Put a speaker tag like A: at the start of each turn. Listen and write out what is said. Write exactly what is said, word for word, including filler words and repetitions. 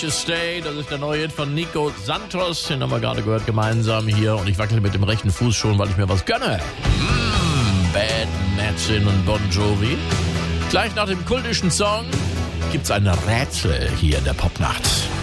A: Stay, das ist der neue Hit von Nico Santos, den haben wir gerade gehört gemeinsam hier und ich wackel mit dem rechten Fuß schon, weil ich mir was gönne. Mmh, Bad Matchin und Bon Jovi. Gleich nach dem kultischen Song gibt's ein Rätsel hier in der Popnacht.